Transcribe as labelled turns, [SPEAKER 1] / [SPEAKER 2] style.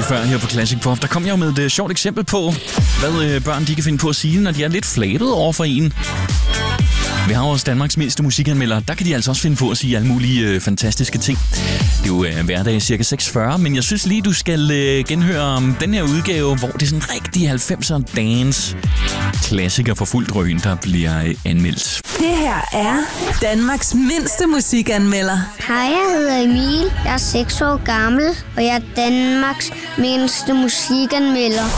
[SPEAKER 1] før her på Classic Pop, der kom jeg jo med et sjovt eksempel på, hvad børn de kan finde på at sige, når de er lidt flabet over for en. Vi har også Danmarks mindste musikanmelder. Der kan de altså også finde på at sige alle mulige fantastiske ting. Det er jo hverdag cirka 6:40, men jeg synes lige, du skal genhøre den her udgave, hvor det er sådan en rigtig 90'er dance klassiker for fuld drøn, der bliver anmeldt.
[SPEAKER 2] Det her er Danmarks mindste musikanmelder.
[SPEAKER 3] Hej, jeg hedder Emil. Jeg er 6 år gammel, og jeg er Danmarks mindste musikanmelder.